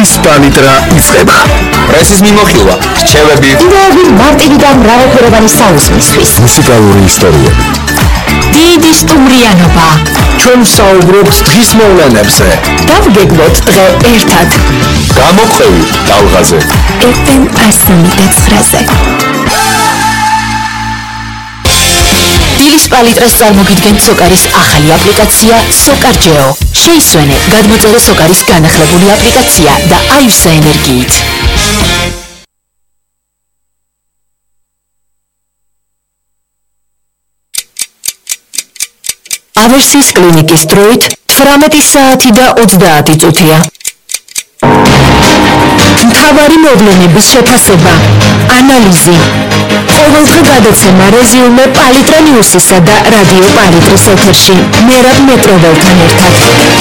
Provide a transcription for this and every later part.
დილის პალიტრა იწყება. პრესის მიმოხილვა, რჩევები, იდეები მარტივი და მრავალფეროვანი საუზმისთვის. მუსიკალური ისტორიები. დიდი სტუმრიანობა. ჩვენ ვსაუბრობთ დღის მოვლენებზე. დავგეგმოთ დღე ერთად. გამოქვევი ტალღაზე. FM 109-ზე. დილის პალიტრას წარმოგიდგენთ სოკარის ახალი აპლიკაცია SOCARGEO. შეისვენე გადმოწერე სოკარის განახლებული აპლიკაცია და აივსე ენერგიით. ავერსის კლინიკის დროით 18 საათი და 30 წუთია. მთავარი მოვლენების შეფასება, ანალიზი, ყოველდღე გადაცემა რეზიუმე პალიტრა ნიუსისა და რადიო პალიტრის ეთერში მერაბ მეტროველთან ერთად.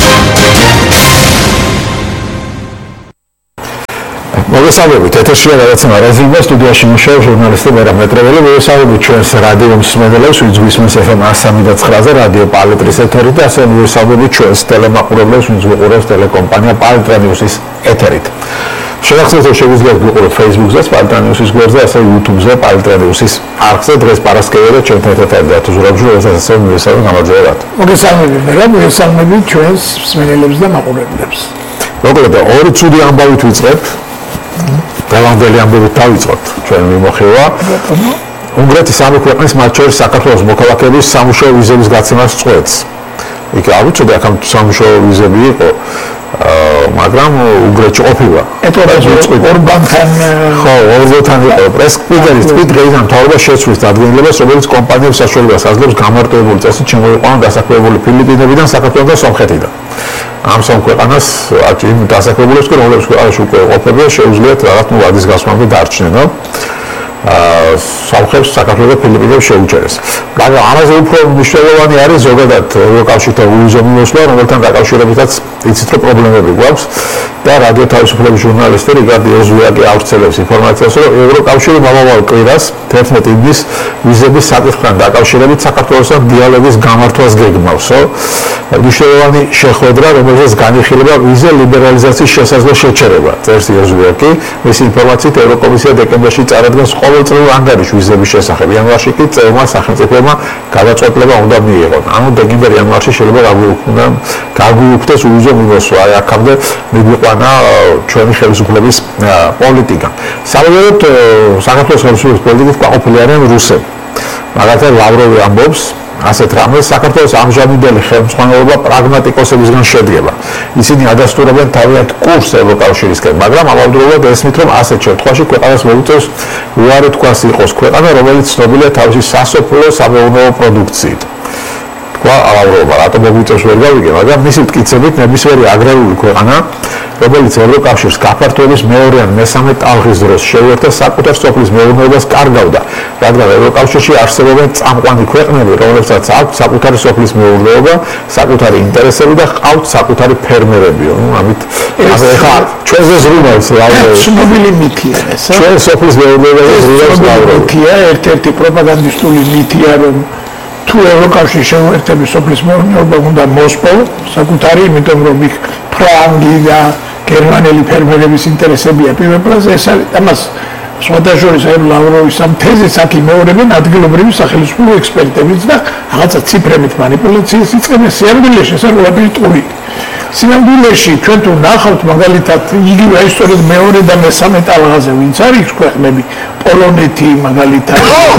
მოგესალმებით, ეთერშია გადაცემა რეზიუმე, სტუდიაში მუშაობს ჟურნალისტი მერაბ მეტროველი. მოგესალმებით ჩვენს რადიო მსმენელებს, ვინც გვისმენს FM 103-ზე რადიო პალიტრის ეთერით, და ასევე მოგესალმებით ჩვენს ტელემაყურებლებს, ვინც გვიყურებს ტელეკომპანია პალიტრა ნიუსის ეთერით. შეგახსენებთ, რომ შეგვიძლია გვიყუროთ Facebook-ზე, პალიტრა ნიუსის გვერდზე, ასევე YouTube-ზე, პალიტრა ნიუსის არხზე. დღეს პარასკევია და ჩვენთან ერთად დათუზურაბჟი, რომელსაც ასევე მოგესალმებით, გამარჯობა. მოგესალმებით, მერაბ, მოგესალმებით ჩვენს მსმენელებს და მაყურებლებს. მოკლედ, ორი ცუდი ამბავით ვიწყებთ. დღევანდელი ამბებით დავიწყოთ ჩვენი მიმოხილვა. უნგრეთის სამი ქვეყნის, მათ შორის საქართველოს მოქალაქეების სამუშაო ვიზების გაცემას წყვეტს. იქ არ ვიცოდი, აქ სამუშაო ვიზები იყო, მაგრამ უნგრეთში ყოფილა. ორბანთან იყო პრესკრიპტერის თვით დღეიდან მთავრობა შეცვლის დადგენილებას, რომელიც კომპანიებს საშუალებას აძლევს გამარტივებული წესით შემოიყვანონ დასაქმებული ფილიპინებიდან, საქართველოს და სომხეთიდან. ამ სამ ქვეყანას იმ დასაქმებულებს, რომლებიც ქვეყანაში უკვე ყოფებიან, შეუძლიათ რაღაც ვადის გასვამი დარჩნენ. სომხებს საქართველოს და ფილიპინებს შეუჩერეს. მაგრამ ამაზე უფრო მნიშვნელოვანი არის ზოგადად ევროკავშირთან უვიზო მიმოსვლა, რომელთან დაკავშირებითაც იცით, რომ პრობლემები გვაქვს და რადიო თავისუფლების ჟურნალისტი რიგარდი ოზვიაკი ავრცელებს ინფორმაციას, რომ ევროკავშირი მომავალ კვირას 11 ივნის ვიზების საკითხთან დაკავშირებით საქართველოსთან დიალოგის გამართვას გეგმავსო. მნიშვნელოვანი შეხვედრა, რომელზეც განიხილება ვიზა ლიბერალიზაციის შესაძლო შეჩერება, წერს ოზვიაკი. მისი ინფორმაციით ევროკომისია დეკემბერში წარადგენს ყოველწლიურ ანგარიშს ვიზების შესახებ. იანვარში კი წევმა სახელმწიფოებმა გადაწყვეტილება უნდა მიიღონ. ანუ დეკემბერ-იანვარში შეიძლება გაგვიუქმდეს უვიზო მიმოსვლა. აი აქამდე მიგვიყვანა ჩვენი ხელისუფლების პოლიტიკა. საბოლოოდ საქართველოს ხელისუფლების პოლიტიკით კმაყოფილი არიან რუსები. მაგალითად ლავროვი ამბობს ასეთ რამეს, საქართველოს ამჟამინდელი ხელმძღვანელობა პრაგმატიკოსებისგან შედგება. ისინი ადასტურებენ თავიანთ კურსს ევროკავშირისკენ, მაგრამ ამავდროულად ესმით, რომ ასეთ შემთხვევაში ქვეყანას მოუწევს უარი თქვას იყოს ქვეყანა, რომელიც ცნობილია თავისი სასოფლო სამეურნეო პროდუქციით. ალავრობა, რატომ მოგვიწევს ვერ გავიგე, მაგრამ მისი მტკიცებით ნებისმიერი აგრარული ქვეყანა, რომელიც ევროკავშირს გაფართოების მეორე ან მესამე ტალღის დროს შეუერთდა საკუთარ სოფლის მეურნეობას კარგავდა, რადგან ევროკავშირში არსებობენ წამყვანი ქვეყნები, რომლებსაც აქვთ საკუთარი სოფლის მეურნეობა, საკუთარი ინტერესები და ჰყავთ საკუთარი ფერმერები. ამით ახლა ჩვენზე ზრუნავს ლავროვი. ცნობილი მითია ეს. ჩვენ სოფლის მეურნეობაზე ზრუნავს ლავროვი. ერთ-ერთი პროპაგანდისტული მითია, რომ თუ ევროკავშირის შეუერთების სოფლის მეურნეობა უნდა მოსპო საკუთარი, იმიტომ რომ იქ ფრანგი და გერმანელი ფერმერების ინტერესებია პირველ პლანზე, ეს არის ამას სხვადასხვა ლავროვის ამ თეზის აქ იმეორებენ ადგილობრივი სახელმწიფო ექსპერტებიც და რაღაცა ციფრებით манипуляციას იწყებენ. სიამბილეში ეს არის ტური. სიამბილეში ჩვენ თუ ნახავთ მაგალითად იგივე ისტორიად მეორე და მესამე ტალღაზე ვინც არის ქვეყნები, პოლონეთი მაგალითად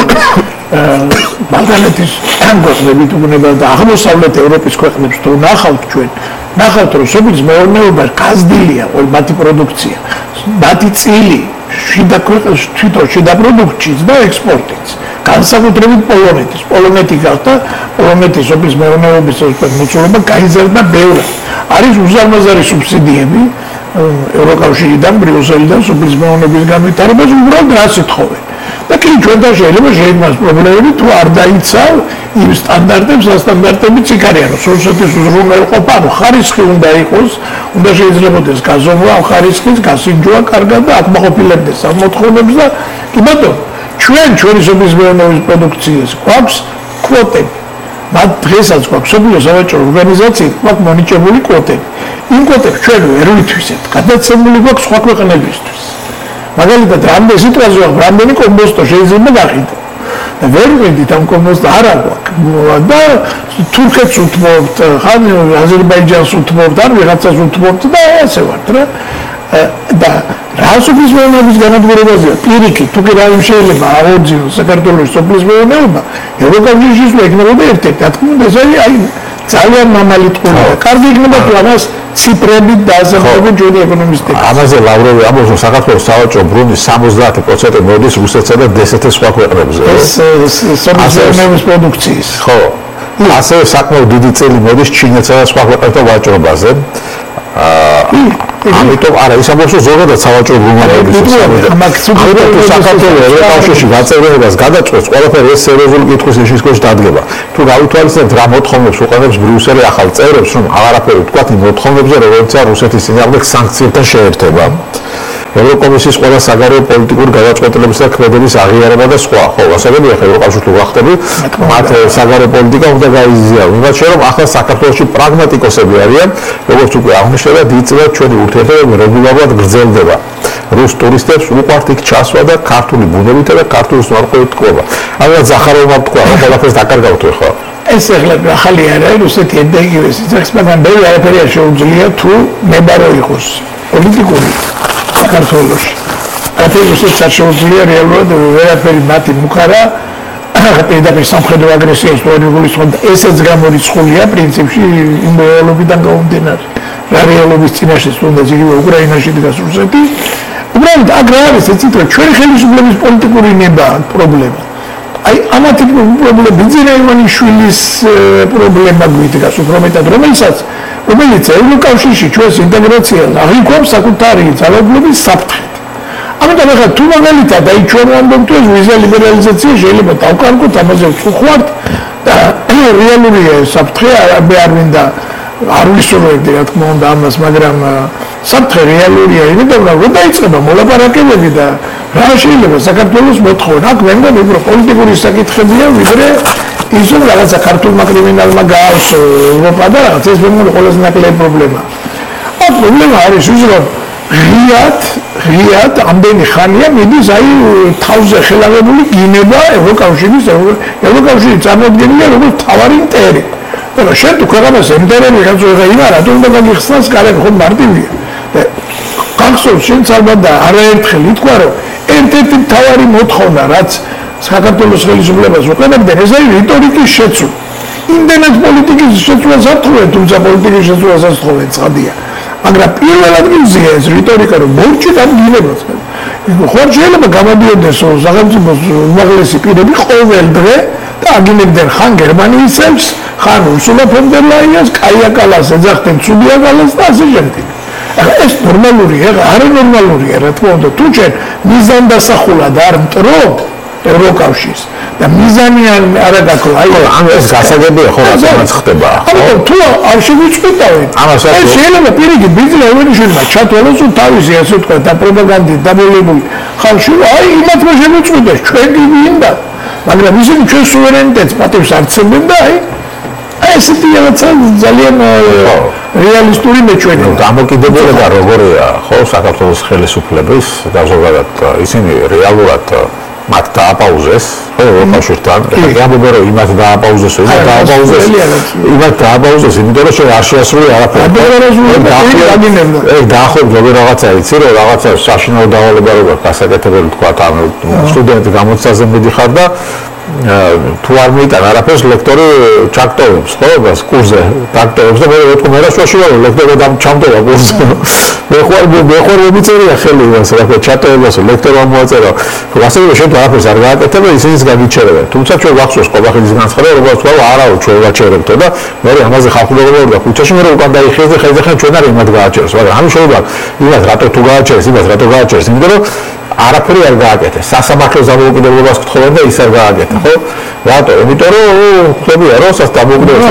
ბალკანეთის ქვეყნები თუნდაც და აღმოსავლეთ ევროპის ქვეყნებს თუ ნახავთ ჩვენ, ნახავთ რომ სოფლის მეურნეობა გაზრდილია, მათი პროდუქცია, მათი წილი შიდა ქვეყნის თვითონ შიდა პროდუქციის და ექსპორტიც. განსაკუთრებით პოლონეთი გახდა, პოლონეთის სოფლის მეურნეობის მოცულობა გაიზარდა ბევრად. არის უზარმაზარი სუბსიდიები ევროკავშირიდან, ბრიუსელიდან სოფლის მეურნეობის განვითარებას უბრალოდ რას ეთხოვენ. და კი ჩვენთან შეიძლება შეიქმნას პრობლემები თუ არ დაიცავ იმ სტანდარტებს, სტანდარტებიც იქ არიან, რომ სოციეთის უზრუნველყოფა, ანუ ხარისხი უნდა იყოს, უნდა შეიძლებოდეს გაზომვა ამ ხარისხის, გასინჯვა კარგად და აკმაყოფილებდეს ამ მოთხოვნებს და კი ბატონო, ჩვენი სოფლის მეურნეობის პროდუქციას გვაქვს კვოტები. მათ დღესაც გვაქვს სოფლიო სავაჭრო ორგანიზაციით გვაქვს მონიჭებული კვოტები. იმ კვოტებს ჩვენ ვერ ვითვისებთ, გადაცემული გვაქვს სხვა ქვეყნებისთვის. მაგალითად, რამდენი სიტყვაზე ვარ, რამდენი კომბოსტო შეიძლება გაყიდო. და ვერ ვიდით ამ კომბოსტო არ აქვს. და თურქეთს უთმობთ, ხან აზერბაიჯანს უთმობთ, არ ვიღაცას უთმობთ და ასე ვართ რა. და რასობის მეურნეობის განადგურებაზეა პირიქით, თუ კი რა შეიძლება აღორძინოს საქართველოს სოფლის მეურნეობა, ევროკავშირის ექნებოდა ერთ-ერთი, რა თქმა უნდა, ეს არის ძალიან მამალი ტყუილია. კარგი იქნება თუ ამას ციფრებით დაასახელოს ჩვენი ეკონომისტები. ამაზე ლავროვი ამბობს, რომ საქართველოს სავაჭრო ბრუნვის 70% მოდის რუსეთსა და დსთ სხვა ქვეყნებზე. ეს სოფლის მეურნეობის პროდუქციის. ხო. ასევე საკმაოდ დიდი წელი მოდის ჩინეთსა და სხვა ქვეყნებთან ვაჭრობაზე. ამიტომ არა ის ამბობს, რომ ზოგადად სავაჭრო ბრუნვაების საქართველოს კავშირში გაწევრებას გადაწყვეტს ყველაფერი ეს სერიოზული კითხვის ეშიშკოში დადგება. თუ გავითვალისწინებთ რა მოთხოვნებს უყურებს ბრიუსელი ახალ წევრებს, რომ აღარაფერი ვთქვათ იმ მოთხოვნებზე, როგორიცაა რუსეთის წინააღმდეგ სანქციებთან შეერთება. ევროკომისიის ყველა საგარეო პოლიტიკური გადაწყვეტილებისა და ქმედების აღიარება და სხვა. ხო, გასაგებია ხა ევროკავშირში თუ გახდები, მათ საგარეო პოლიტიკა უნდა გაიზიარონ. იმათ შე რომ ახლა საქართველოში პრაგმატიკოსები არიან, როგორც უკვე აღნიშნეთ, დიდწილად ჩვენი ურთიერთობები რეგულარულად გრძელდება. რუს ტურისტებს უყვართ იქ ჩასვლა და ქართული ბუნებითა და ქართული სვარყებით ტკბობა. ამას ზახაროვმა თქვა, რომ ყველაფერს დაკარგავთ ხო? ეს ახლა ახალი არ არის რუსეთი ედეგივე სიძახს, მაგრამ ბევრი არაფერი არ შეუძლია თუ ნებარო იყოს პოლიტიკური საქართველოში. რუსეთს არ შეუძლია რეალურად ვერაფერი მათი მუხარა პირდაპირ სამხედრო აგრესიის პროგრამის და ესეც გამორიცხულია პრინციპში იმ რეალობიდან გამომდინარე. რა რეალობის წინაშე თუნდაც იგივე უკრაინაში დგას რუსეთი. უბრალოდ აქ რა არის იცით რომ ჩვენი ხელისუფლების პოლიტიკური ნება პრობლემა. აი ამათი პრობლემა ბიძინა ივანიშვილის პრობლემა გვიდგას უფრო მეტად რომელიც ევროკავშირში ჩვენს ინტეგრაციას აღიქვამს საკუთარი ძალაუფლების საფრთხეთ. ამიტომ ახლა თუ მაგალითად აი ჩვენ ვამბობთ ეს ვიზა ლიბერალიზაცია შეიძლება დავკარგოთ ამაზე ვწუხართ და რეალური საფრთხე არ მინდა არ ვისურვებდი რა თქმა უნდა ამას, მაგრამ საფრთხე რეალურია იმედად რომ დაიწყება მოლაპარაკებები და რა შეიძლება საქართველოს მოთხოვნა. აქ მე მგონი უფრო პოლიტიკური საკითხებია ვიდრე ის რომ რაღაცა ქართულმა კრიმინალმა გააქვს ევროპა და რაღაც ეს მე მგონი ყველაზე ნაკლები პრობლემა. აქ პრობლემა არის ის რომ ღიად ამდენი ხანია მიდის აი თავზე ხელაღებული გინება ევროკავშირი წარმოადგენილია როგორც თავარი მტერი. და შენ თუ ქვეყანას ემტერები გაწუხა იმა რატომ უნდა გაგიხსნას კარები ხომ მარტივია. და გახსოვს შენც ალბათ და არაერთხელ ითქვა რომ ერთ-ერთი მთავარი მოთხოვნა რაც საქართველოს ხელისუფლებას უყურებდნენ ეს არის რიტორიკის შეცვლა. იმდენად პოლიტიკის შეცვლას არ თხოვენ, თუმცა პოლიტიკის შეცვლასაც თხოვენ ცხადია. მაგრამ პირველ ადგილზეა ეს რიტორიკა რომ მორჩით ამ გინებას. ხომ შეიძლება გამოდიოდეს სახელმწიფოს უმაღლესი პირები ყოველ დღე და აგინებდნენ ხან გერმანიისებს, ხან ურსულა ფონ დერ ლაიენს, კაია კალას ეძახდნენ ცუდია კალას და ასე შემდეგ. ეს ნორმალურია, არანორმალურია რა თქმა უნდა. თუ ჩვენ მიზანდასახულად არ მტრობ ევროკავშირს და მიზანი არ აქვს რომ აი ამ ეს გასაგებია ხო რაც ხდება. ამიტომ თუ არ შეგვიწყვეტავენ, ეს შეიძლება პირიქით ბიზნეს ევროპაშია ჩათვალოს ու თავისი ასე თქვა და პროპაგანდით დაბოლებული ხალხი აი იმათმა შეგვიწყვეტეს ჩვენ გინდა, მაგრამ ისინი ჩვენ სუვერენიტეტს პატივს არცემენ და აი ესეთი რაღაცა ძალიან რეალისტური მეჩვენება. დამოკიდებულება როგორია ხო საქართველოს ხელისუფლების და ზოგადად ისინი რეალურად მათ დააპაუზეს ხო ევროკავშირთან გამბობე რომ იმათ დააპაუზეს იმათ დააპაუზეს იმიტომ რომ შენ არ შეასრულე არაფერი დაახლოებით როგორ რაღაცა იცი რომ რაღაცა საშინაო დავალება როგორ გასაკეთებელი თქვა ამ სტუდენტი გამოცდაზე მიდიხარ და თუ არ მიიტან არაფერს ლექტორი ჩაკტოვებს ხო მას კურსზე დაქტოვებს და მე ვეთქვი მე რა შუაში ვარ ლექტორი და ჩამტოვა კურსზე მე ხوار მომიწერია ხელი იმას რა თქმა ჩატოვებას ლექტორმა მოაწერა ასე რომ შენ თუ არაფერს არ გააკეთებ ისინიც გაგიჩერებენ თუმცა ჩვენ ვახსოვს ყობახიძის განცხადება როგორც თქვა არაო ჩვენ ვაჩერებთო და მე ამაზე ხალხმოყოლობა და ქუჩაში მე უკან დაიხეს და ხელი ჩვენ არ იმად გააჩერს მაგრამ ამის შეუძლია იმას რატო თუ გააჩერს იმას რატო გააჩერს იმიტომ რომ არაფერი არ გააკეთეს. სასამართლოს დამოუკიდებლობას გთხოვენ და ის არ გააკეთა, ხო? რატო? იმიტომ რომ ხდებია რომ სასამართლოს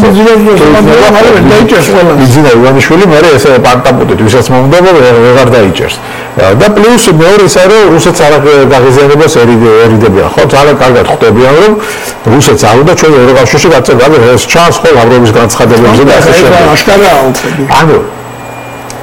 დაიჭერს ყველა. ბიძინა ივანიშვილი მე ესე პარტაპუტით ვისაც მომდება ვეღარ დაიჭერს. და პლუს მეორე ის არის რომ რუსეთს არ გაღიზიანებას ერიდებიან, ხო? ძალიან კარგად ხდებიან რომ რუსეთს არ უნდა ჩვენ ევროკავშირში გაწევდა, ეს ჩანს ხო ლავროვის განცხადებებზე და ასე შემდეგ. აშკარაა უკვე. ანუ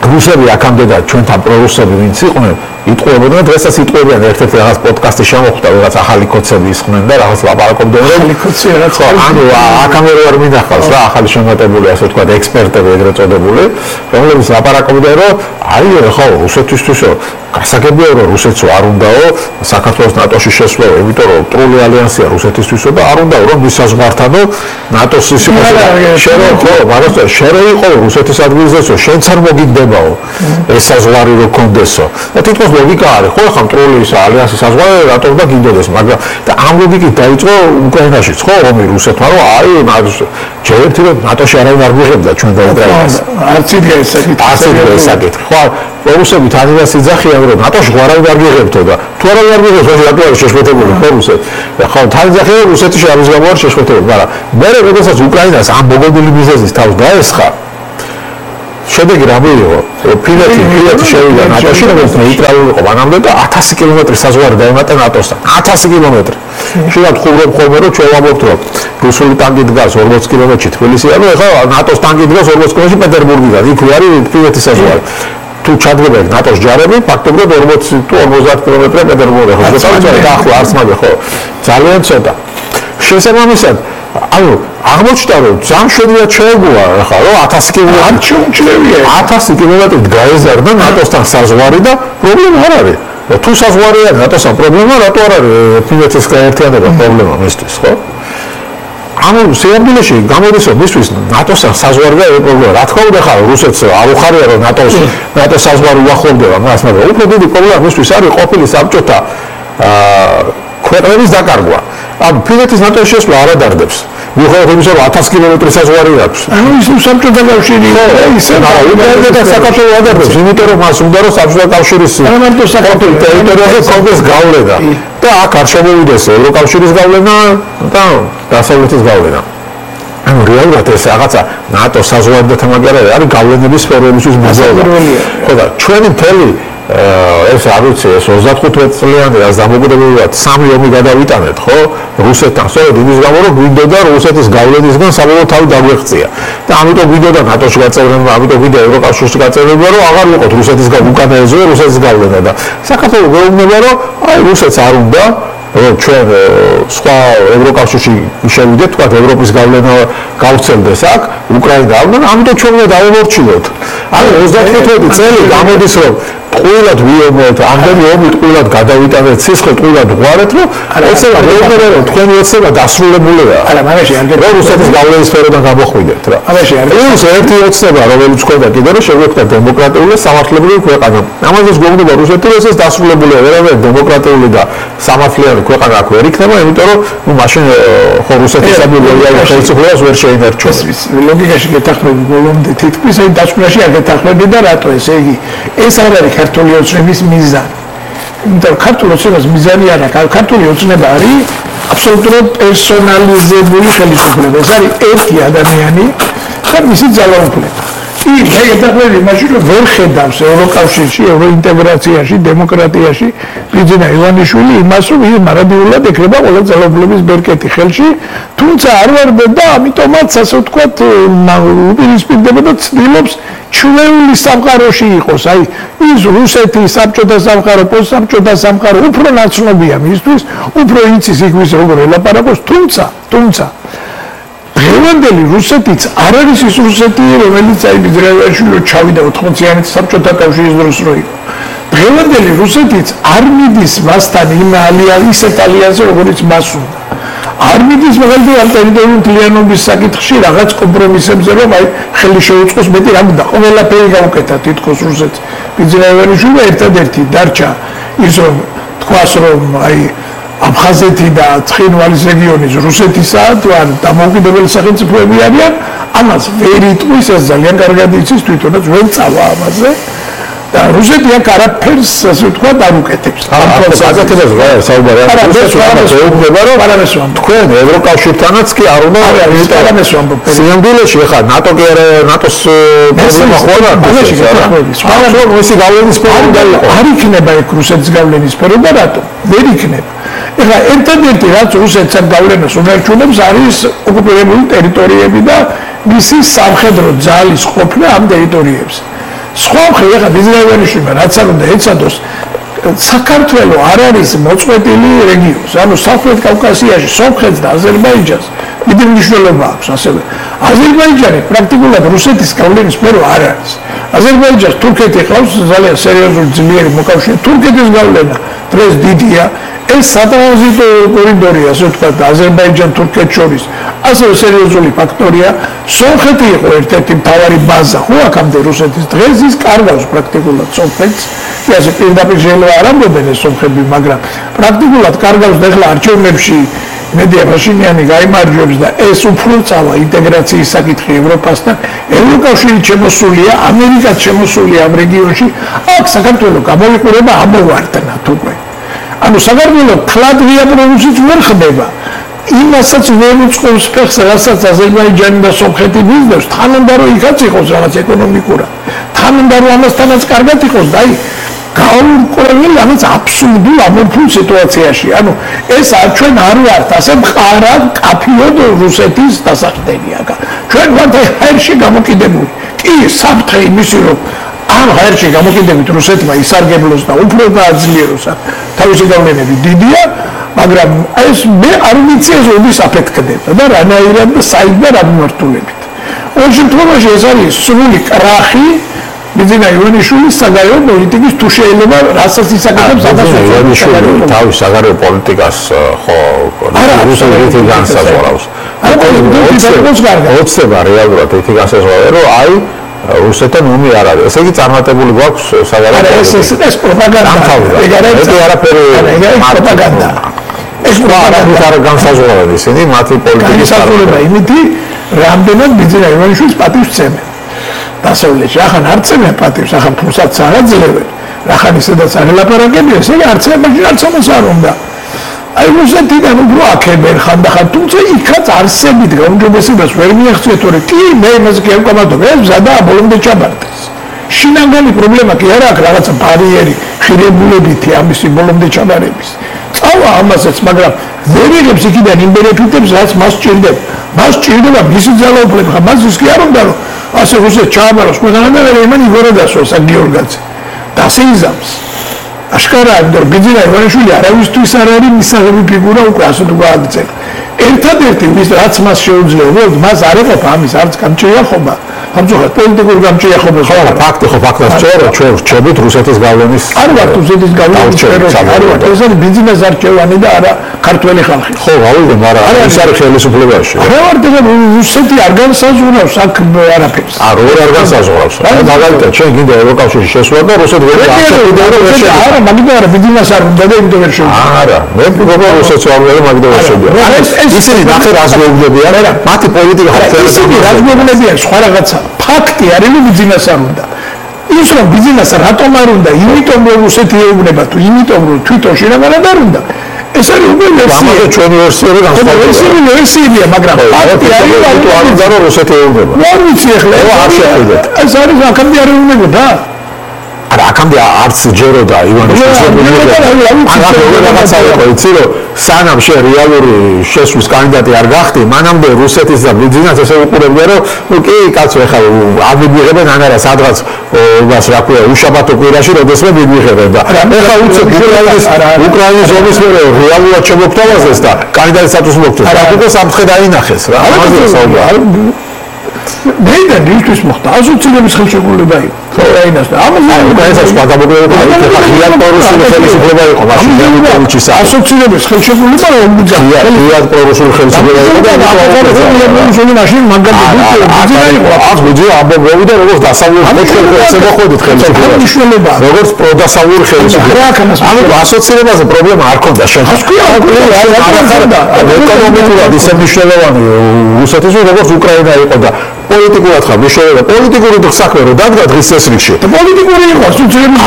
რუსები აქამდე და ჩვენთან პრორუსები ვინც იყვნენ იტყუებოდნენ დღესაც იტყუებიან ერთ-ერთი რაღაც პოდკასტი შემოხვდა რაღაც ახალი კოცები ისხნენ და რაღაც ლაპარაკობდნენ ახალი კოცი რაღაც ანუ აქამდე არ მინახავს რა ახალი შემოტებული ასე ვთქვათ ექსპერტები ეგრეთ წოდებული რომლებიც ლაპარაკობდნენ რომ აი ხო რუსეთისთვისო გასაგებია რომ რუსეთს არ უნდაო საქართველოს ნატოში შესვლა იმიტომ რომ ტრული ალიანსია რუსეთისთვისო და არ უნდაო რომ მის საზღვართანო ნატოს ის იყო შერო ხო მაგრამ შერო იყო რუსეთის ადგილზეო შენც არ მოგინდებაო ეს საზღვარი რო კონდესო და თითქოს ლოგიკა არის ხო ახლა ტრული ის ალიანსის საზღვარი რატომ და გინდოდეს მაგრამ და ამ ლოგიკით დაიწყო უკრაინაშიც ხო ომი რუსეთმა რომ აი ჯერ ერთი რომ ნატოში არავინ არ მიღებდა ჩვენ და უკრაინას არც იდგა ეს საკითხი ხო რუსები თანაც იძახიან რომ ნატოში არავინ არ მიღებთო და თუ არავინ არ მიღებს რატო არის შეშფოთებული ხო რუსეთი ხო თანაც იძახიან რუსეთში არის გამორ შეშფოთებული მაგრამ მე როდესაც უკრაინას ამ მოგონილი მიზეზის თავს დაესხა შედეგი რა მიიღო ფინეთი შევიდა ნატოში როგორც ნეიტრალური იყო მანამდე და 1000 კილომეტრი საზღვარი დაემატა ნატოსთან 1000 კილომეტრი შეიძლება თქვენ ხოლმე რომ ჩვენ ვამბობთ რომ რუსული ტანკი დგას 40 კილომეტრში თბილისიდან და ეხლა ნატოს ტანკი დგას 40 კილომეტრში პეტერბურგიდან იქ არის ფინეთის საზღვარი თუ ჩადგება ნატოს ჯარები ფაქტობრივად 40 თუ 50 კილომეტრია პეტერბურგზე ხო ზოგადად დაახლოებით არც მაგე ხო ძალიან ცოტა შესაბამისად ანუ აღმოჩნდა რომ ძამშვენიათ შეეგუა ახლა რომ 1000 კილომეტრი არ შეუჩნევია 1000 კილომეტრით გაეზარდა ნატოსთან საზღვარი და პრობლემა არ არის თუ საზღვარია ნატოსთან პრობლემა რატო არ არის ფინეთის გაერთიანება პრობლემა მისთვის ხო ანუ სიამბილეში გამოდის რომ მისთვის ნატოსთან საზღვარია პრობლემა რა თქმა უნდა ხარ რუსეთს არ უხარია რომ ნატოს საზღვარი უახლოვდება მას მაგრამ უფრო დიდი პრობლემა მისთვის არის ყოფილი საბჭოთა ქვეყნების დაკარგვა ანუ ფინეთის ნატოში შესვლა არ ადარდებს მიუხედავად იმისა რომ 1000 კილომეტრის საზღვარი აქვს ანუ ის საბჭოთა კავშირი ისე და საქართველოს ადარდებს იმიტომ რომ მას უნდა რომ საბჭოთა კავშირის ტერიტორიაზე კონგრესს გავლენა და აქ არ შემოვიდეს ევროკავშირის გავლენა და დასავლეთის გავლენა ანუ რეალურად ეს რაღაცა ნატოს საზღვარი და თამაგერა არის გავლენების სფეროებისთვის მიზეზი ხო და ჩვენი მთელი ეს არ ვიცი ეს 35 წლიანი რაც დამოუკიდებლად 3 ომი გადავიტანეთ ხო რუსეთთან სწორედ იმის გამო რომ გვინდოდა რუსეთის გავლენისგან საბოლოო თავი დაგვეღწია და ამიტომ გვინდოდა ნატოში გაწევრება ამიტომ გვინდა ევროკავშირში გაწევრება რომ აღარ იყოთ რუსეთის უკანა ეზოზე რუსეთის გავლენა და საქართველოს გვეუბნება რომ აი რუსეთს არ უნდა რომ ჩვენ სხვა ევროკავშირში შევიდეთ თქვა ევროპის გავლენა გავცელდეს აქ უკრაინა და ამიტომ ჩვენ უნდა დავემორჩილოთ ანუ 35 წელი გამოდის რომ ტყუილად ვიომოთ ამდენი ომი ტყუილად გადავიტანეთ სისხლი ტყუილად ვღარეთ რომ ეცემა მეუბნება რომ თქვენი ეცემა დასრულებულია არა მაგაში არ რომ რუსეთის გავლენის სფეროდან გამოხვიდეთ რა მაგაში არ ის ერთი ეცემა რომელიც ხდება კიდე რომ შეგვექნა დემოკრატიული სამართლებრივი ქვეყანა ამაზე გვეუბნება რუსეთი რომ ეს დასრულებულია ვერავე დემოკრატიული და სამართლიანი ქვეყანა აქ ვერ იქნება იმიტომ რომ ნუ მაშინ ხო რუსეთის საბოლოო ხელისუფლებას ვერ შეინარჩუნებს ეს ლოგიკაში გეთახმები ბოლომდე თითქმის აი დასკვნაში არ გეთახმები და რატო ესე იგი ეს არ არის ქართული ოცნების მიზანი. იმიტომ რომ ქართული ოცნების მიზანი არა, ქართული ოცნება არის აბსოლუტურად პერსონალიზებული ხელისუფლება. ეს არის ერთი ადამიანი და მისი ძალაუფლება. იქ შეგეთახმები მაშინ რომ ვერ ხედავს ევროკავშირში, ევროინტეგრაციაში, დემოკრატიაში ბიძინა ივანიშვილი იმას რომ ის მარადიულად ეკრება ყველა ძალაუფლების ბერკეტი ხელში, თუმცა არ ვარდება და ამიტომაც ასე ვთქვათ უპირისპირდება და ცდილობს ჩვეული სამყაროში იყოს, აი ის რუსეთი, საბჭოთა სამყარო, პოსტსაბჭოთა სამყარო უფრო ნაცნობია მისთვის, უფრო იცის იქ ვის როგორ ელაპარაკოს, თუმცა დღევანდელი რუსეთიც არ არის ის რუსეთი, რომელიც აი ბიზრაევაშვილი ჩავიდა 80-იანი საბჭოთა კავშირის დროს რო იყო. დღევანდელი რუსეთიც არ მიდის მასთან იმ ისეთ ალიანსზე, როგორც მას უნდა. არ მიდის მაგალითად ამ ტერიტორიული მთლიანობის საკითხში რაღაც კომპრომისებზე, რომ აი ხელი შეუწყოს მეტი რა უნდა ყველაფერი გავუკეთა თითქოს რუსეთს. ბიზრაევაშვილი ერთადერთი დარჩა ის რომ თქვას რომ აი აფხაზეთი და ცხინვალის რეგიონის რუსეთისა თუ ან დამოუკიდებელი სახელმწიფოები არიან, ამას ვერ იტყვის, ეს ძალიან კარგად იცის თვითონაც ვერ წავა ამაზე. და რუსეთი აქ არაფერს ასე ვთქვათ არ უკეთებს. საკეთებს რა საუბარი არის. რუსეთს ეუბნება რომ თქვენ ევროკავშირთანაც კი არ უნდა არამეს ვამბობ. სიამბილეში ხა ნატო კი არა ნატოს პრობლემა ხო არა. მაგაში გეთახმები. მაგრამ მისი გავლენის სფერო უნდა იყოს. არ იქნება იქ რუსეთის გავლენის სფერო და რატო? ვერ იქნება. ეხლა ერთადერთი რაც რუსეთს ამ გავლენას უნარჩუნებს არის ოკუპირებული ტერიტორიები და მისი სამხედრო ძალის ყოფნა ამ ტერიტორიებზე. სხვა მხრივ ეხლა ბიზნესმენებმა რაც არ უნდა ეცადოს საქართველო არ არის მოწყვეტილი რეგიონი. ანუ სამხრეთ კავკასიაში სომხეთს და აზერბაიჯანს დიდი მნიშვნელობა აქვს ასევე. აზერბაიჯანი პრაქტიკულად რუსეთის გავლენის სფერო არ არის. აზერბაიჯანს თურქეთი ყავს ძალიან სერიოზული ძლიერი მოკავშირე. თურქეთის გავლენა დღეს დიდია. ეს სატრანზიტო კორიდორი, ასე ვთქვათ, აზერბაიჯან-თურქეთს შორის ასევე სერიოზული ფაქტორია. სომხეთი იყო ერთ-ერთი მთავარი ბაზა, ხო, აქამდე რუსეთის დღეს ის კარგავს პრაქტიკულად სომხეთს. ასე პირდაპირ შეიძლება არ ამბობენ ეს სომხები, მაგრამ პრაქტიკულად კარგავს და ახლა არჩევნებში მედია პაშინიანი გაიმარჯვებს და ეს უფრო წავა ინტეგრაციის საკითხი ევროპასთან. ევროკავშირი შემოსულია, ამერიკაც შემოსულია ამ რეგიონში. აქ საქართველოს გამოიყურება ამოვარდნათ უკვე. ანუ საქართველოს ფლადვია პროვინციის ვერ ხდება. იმასაც ვერ უწყობს ფეხს, რასაც აზერბაიჯანი და სომხეთი მისდევს, თან უნდა რომ იქაც იყოს რაღაც ეკონომიკურად. თან უნდა რომ ამასთანაც კარგად იყოს და აი გაურკვეველი ამას აბსურდულ ამორფულ სიტუაციაში. ანუ ეს ჩვენ არ ვართ ასე მყარად კაფიოდ რუსეთის დასაყრდენი აქ. ჩვენ ვართ ჰაერში გამოკიდებული. კი, საფრთხე იმისი რომ ამ ჰაერში გამოკიდებით რუსეთმა ისარგებლოს და უფრო გააძლიეროს თავისი გავლენები დიდია, მაგრამ ეს მე არ ვიცი ეს ობის აფეთქდება და რანაირად და საით და რა მიმართულებით. ორ შემთხვევაში ეს არის სრული კრახი ბიძინა ივანიშვილის საგარეო პოლიტიკის თუ შეიძლება რასაც ისაკეთებს ივანიშვილი თავის საგარეო პოლიტიკას ხო რუსეთის განსაზღვრავს. ოცნება რეალურად ეთი განსაზღვრავია რომ აი რუსეთთან ომი არ არის. ესე იგი წარმატებული გვაქვს საგარეო პოლიტიკა. ეს პროპაგანდა. ეს არაფერი პროპაგანდა. ეს პროპაგანდა არ განსაზღვრავენ ისინი მათი პოლიტიკის განსაზღვრება იმითი რამდენად ბიძინა ივანიშვილის პატივს ცემენ. დასავლეთში ახან არ წემენ პატივს, ახან ფულსაც არ აძლევენ. ახან ისედაც არ ელაპარაკებიან, ესე არც ამაში არც ამას არ უნდა. აი რუსეთიდან უფრო აქებენ ხანდახან, თუმცა იქაც არსებით გაუმჯობესებას ვერ მიაღწიეთ, რომ კი მე იმაზე კი ავკამათობ, ეს მზადა ბოლომდე ჩაბარდეს. შინაგანი პრობლემა კი არა აქვს რაღაცა ბარიერი, ხირებულებითი ამისი ბოლომდე ჩაბარების. წავა ამასაც, მაგრამ ვერ იღებს იქიდან იმ ბენეფიტებს, რაც მას სჭირდება. მას სჭირდება მისი ძალაუფლება, ხა მას ის კი არ უნდა რომ ასე რუსეთს ჩააბაროს ქვეყანა და იმან იგორა დასვას გიორგაძე და სიზამს აშკარაა რომ ბიძინა ივანიშვილი არავისთვის არ არის მისაღები ფიგურა უკვე ასე თუ გააგრძელა ერთადერთი ვის რაც მას შეუძლია მას არ ეყოფა ამის არც გამჭირიახობა ამჯერად პოლიტიკური გამჭირიახობა ხო ფაქტი ხო ფაქტად წერო ჩვენ რჩებით რუსეთის გავლენის არ ვართ რუსეთის გავლენის არ ვართ ეს არის ბიზნეს არჩევანი და არა ქართველი ხალხი ხო გავიგე მაგრამ ის არის ხელისუფლებაში არა ვართ რუსეთი არ განსაზღვრავს აქ არაფერს არ განსაზღვრავს მაგალითად ჩვენ გინდა ევროკავშირში შესვლა და რუსეთი ვერ აღწევდა არა მაგიტო არა ბიზნეს არ უნდა და იმიტომ ვერ შევიდა არა მე მგონი რუსეთს არ უნდა მაგიტო ვერ შევიდა ისინი ნახე რას გვეუბნებიან მათი პოლიტიკა ისინი რას გვეუბნებიან სხვა რაღაცა ფაქტი არის რომ ბიზნეს არ უნდა ის რომ ბიზნეს რატომ არ უნდა იმიტომ რომ რუსეთი ეუბნება თუ იმიტომ რომ თვითონ შინაგანად არ უნდა ეს არის უკვე ვერსია ჩვენი ვერსია განსხვავებული ვერსია მაგრამ ფაქტი არის რომ რუსეთი ეუბნება არ ვიცი ახლა ეს არის აქამდე არ ეუბნებოდა არა აქამდე არც ჯეროდა ივანიშვილს რაღაცა იყო იცი რომ სანამ შე რეალური შესვლის კანდიდატი არ გახდი მანამდე რუსეთის და ბიზნესს ესე უყურებდა რომ კი კაცო ეხლა ამიგიღებენ ან არა სადღაც მას რა ქვია უშაბათო კვირაში როდესმე მიგიღებენ და ეხლა უცებ უკრაინის ომის მერე რეალურად შემოგთავაზეს და კანდიდატის სტატუსი მოგწეს და უკვე სამცხე დაინახეს რა ამაზე საუბარი მე და ის მოხდა ასოცირების ხელშეკრულება იყო რაინას და ამაზე ეს სხვა გამოგებები იქნება ღიად პრორუსული ხელისუფლება იყო მაშინ ანტონიჩის ასოცირების ხელშეკრულება ღიად პრორუსული ხელისუფლება იყო და პრორუსული მაშინ მაგალითად იყო აქ ვიძიო ამბობები და როგორც დასავლური ხელისუფლება ხელისუფლება როგორც პროდასავლური ხელისუფლება ანუ ასოცირებაზე პრობლემა არ ქონდა შენ ეკონომიკურად ისე მნიშვნელოვანი რუსეთის როგორც უკრაინა იყო და პოლიტიკურად ხარ მნიშვნელოვანი პოლიტიკური საქმე რო დადგა დღის წესრიგში პოლიტიკური იყო ასოცირების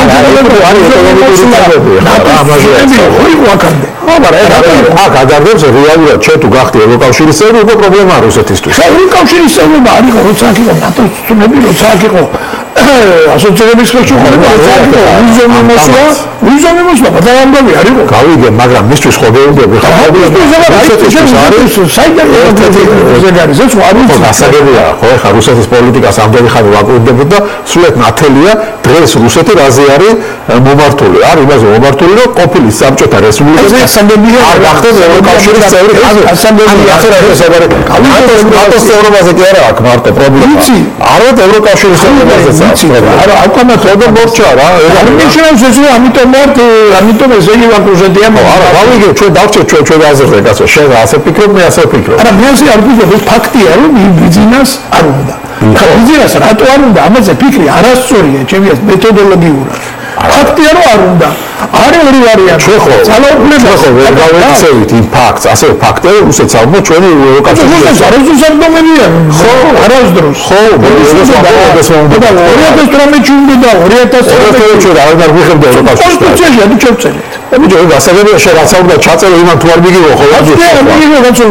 აქ ადარდებს რეალურად ჩვენ თუ გახდი ევროკავშირის წევრი უკვე პრობლემაა რუსეთისთვის ევროკავშირის წევრობა არ იყო როცა აქ იყო ნატოს წევრები როცა აქ იყო ასოცირების ხელშეკრულება ვიზომიმოსვა გადაამბავი არისო. გავიგე, მაგრამ მისთვის ხო გეუბნები ხა ასაგებია ხო ხა რუსეთის პოლიტიკას ამდენი ხანი ვაკურდებოდ და სულეთ ნათელია დღეს რუსეთი რაზე არის მომართული. არ იმაზე მომართული რომ ყოფილი საბჭოთა რესპუბლიკაზე ასაგებია არ გახდეს ევროკავშირის წევრი. ასაგებია ახლა ეს არის ნატოს წევრობაზე კი არა აქ მარტო პრობლემა. არა ევროკავშირის წევრობაზეც არა ავტომატურად მორჩა რა. არ ნიშნავს ეს რომ ამიტომ ეს იგი ვაკურზედია. არა გავიგე ჩვენ დავჭერთ ჩვენ აზრზე კაცო შენ ასე ფიქრობ მე ასე ვფიქრობ. არა მე ასე არ ვფიქრობ ეს ფაქტია რომ ბიზნეს არ უნდა. ხა ბიზნეს რატო არ უნდა ამაზე ფიქრი არასწორია ჩემი მეთოდოლოგიურად. ფაქტია რომ არ უნდა. არის ორი ვარიანტი. ჩვენ ხო ვერ გავეცევით იმ ფაქტს, ასე ფაქტია რომ რუსეთს ალბათ ჩვენი ევროკავშირის არასდროს არ დამენია. ხო, არასდროს. ხო, 2018-ში უნდა და 2019-ში არ ვიღებდა ევროკავშირის. კონსტიტუციაში არ ჩავწერეთ. აბიჯო, გასაგებია შენ რაც უნდა ჩაწერო იმან თუ არ მიგიღო ხო? არ მიგიღო კაცო,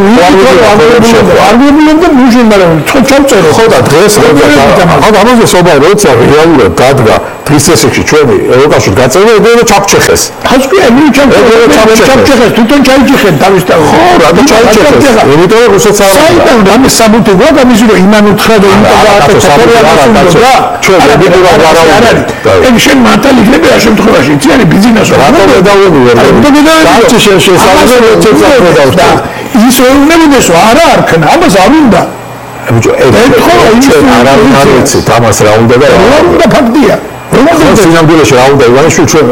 არ მიგიღო მუშინ მაგრამ ჩავწერო. ხო და დღეს ამაზე სობა როცა რეალურად დადგა დღის წესებში ჩვენი ევროკავშირის გაწევრა ეგრევე ჩაფჩეხეს. ხასკია მი ჩაფჩეხეს თვითონ ჩაიჭიხეთ დავისთავე. ხო, რატო ჩაიჭიხეს? იმიტომ რომ რუსეთს არ საიდან ამის საბუთი გვაქვს ამის რომ იმან უთხრა და იმიტომ გააკეთა ჩვენ ვიდეო არ არის. ეგ შენ მართალი იქნება ამ შემთხვევაში იცი ბიზნესო. რატო გადავედივარ? რატო შესაძლებელი და ის ეუბნებოდეს არა არქნა ამას არ უნდა. აბიჯო ეს ჩვენ არ ვიცით ამას რა უნდა და რა უნდა ფაქტია. როგორც სინამდვილეში რა უნდა ივანიშვილი ჩვენ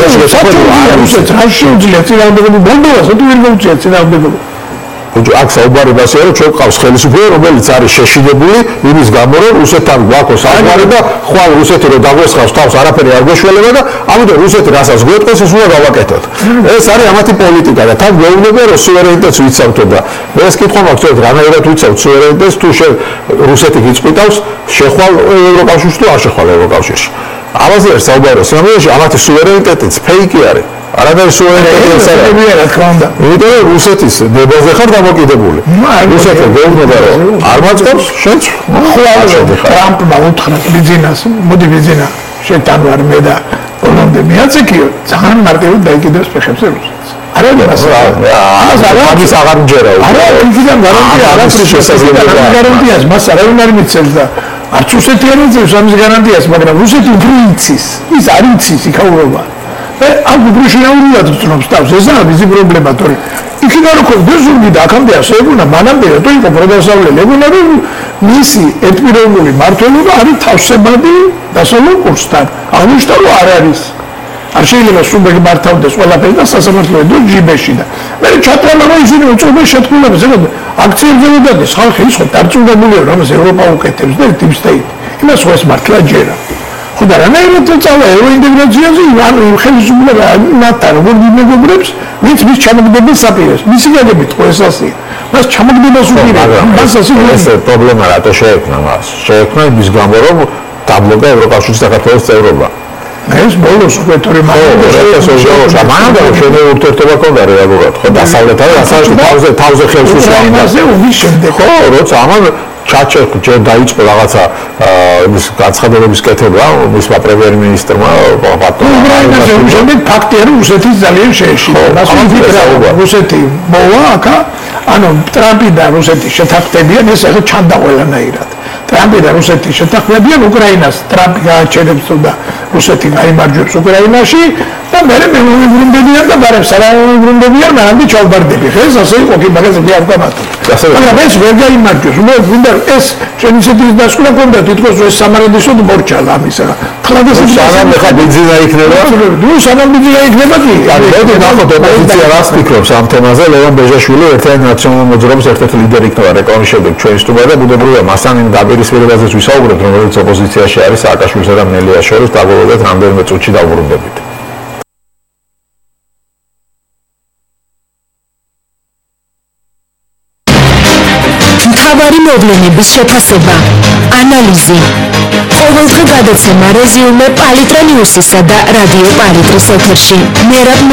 რუსეთს რა შეუძლია წინააღმდეგობა ბოლდოვას თუ ვერ გაუწია წინააღმდეგობა. ბიჭო აქ საუბარი მასეა რომ ჩვენ ყავს ხელისუფლება რომელიც არის შეშინებული იმის გამო რომ რუსეთთან გვაქვს საუბარი და ხვალ რუსეთი რომ დაგვესხავს თავს არაფერი არ გვეშველება და ამიტომ რუსეთი რასაც გვეტყვის ის უნდა გავაკეთოთ. ეს არის ამათი პოლიტიკა და თან გვეუბნება რომ სუვერენიტეტს ვიცავთ და ეს კითხვა მაქვს რომ რანაირად ვიცავთ სუვერენიტეტს თუ რუსეთი გიწყვიტავს შეხვალ ევროკავშირში თუ არ შეხვალ ევროკავშირში. ამაზე არ საუბარია სინამდვილეში ამათი სუვერენიტეტიც ფეიკი არის. არანაირი სუვერენიტეტი ეს არ არის რა თქმა უნდა. იმიტომ რომ რუსეთის ნებაზე ხარ დამოკიდებული. რუსეთი გეუბნება რომ არ მაწყობს შენც ტრამპმა უთხრა ბიზნეს მოდი ბიზნესა შენთან ვარ მე და ბოლომდე მიაწეკიო ძალიან მარტივად დაიკიდებს ფეხებზე რუსეთს. არა ამას აღარ მჯერა. არა იქიდან გარანტია არ აქვს შესაძლებლობა. გარანტიას მას არავინ არ მიცემს და არც რუსეთი არ მიცემს ამის გარანტიას, მაგრამ რუსეთი უფრო იცის. ის არ იცის იქაურობა. ამ უბრალოდ ვწნობს თავს ეს არის ის პრობლემა თორე იქიდან რო გზურგი და აქამდე ასე ეგუნა მანამდე თუ იყო პროდასავლელი ეგუნა რომ მისი ეთნიკური მართლობა არის თავსებადი დასავლურ კურსთან აღნიშნა რომ არ არის არ შეიძლება სულ მართავდეს ყველაფერი და სასამართლოა ჯიბეში და მე ჩატანა რომ ისინი უწოდეს შეთქმულებას ეგ აქციებზე მოდადეს ხალხი ის ხო დარწმუნებულია რომ ეს ევროპა უკეთებს და deep state იმას ხო ეს მართლა ჯერა ხო და რანაირად წავა ევროინტეგრაციაზე იმ ხელისუფლება მათთან როგორ მიგებურებს ვინც მის ჩამოგდებას საპირეს მისი გაგებით ხო ეს ასია მას ჩამოგდებას უყირა მას ასე ეს პრობლემა რატო შეექმნა მას შეექმნა იმის გამო რომ დაბლოკა ევროკავშირის საქართველოს წევრობა ეს ბოლოს უკეთური მანამდე მანამდე შეიძლება ურთიერთობა ქონდა რეალურად ხო დასავლეთ თავზე ხელს უშვა იმაზე უბის შემდეგ ხო როცა ამან ჩაჩერხ ჯერ დაიწყო რაღაცა ის გაცხადებების კეთება მისმა პრემიერ-მინისტრმა უკრაინაზე უშენდა ფაქტია რომ რუსეთის ძალიან შეეშინა რუსეთი მოვა აქა ანუ ტრამპი და რუსეთი შეთანხმდებიან ეს ახლა ჩანდა ყველანაირად ტრამპი და რუსეთი შეთანხმდებიან უკრაინას ტრამპი გააჩერებს და რუსეთი გაიმარჯვებს უკრაინაში და მე მეუბრუნდებიან და ბარემ სარაუბრუნდებიან მანამდე ჩავბარდები ხეს ასე იყო კი მაგაზე კი ავტომატურად მაგრამ ეს ვერ გაიმარჯვებს უნდა ეს შემისეთის დასკვნა კონდა თითქოს ეს სამარადისოდ მორჩალა ამისა ხლადასი სანამ ხა ბენზინა იქნება ნუ სანამ ბენზინა იქნება კი მოდი ნახოთ ოპოზიცია რას ფიქრობს ამ თემაზე ლევან ბეჟაშვილი ერთიანი ნაციონალური მოძრაობის ერთ-ერთი ლიდერი იქნება რეკლამის შემდეგ ჩვენი სტუმარი და ბუნებრივია მასთან იმ დაპირისპირებაზეც ვისაუბრებთ რომელიც ოპოზიციაში არის სააკაშვილისა და მნელიას შორის დაგვეუბნეთ რამდენიმე წუთში დავუბრუნდებით მთავარი მოვლენების შეფასება, ანალიზი, ყოველდღე გადაცემა რეზიუმე პალიტრა ნიუსისა და რადიო პალიტრის ეთერში.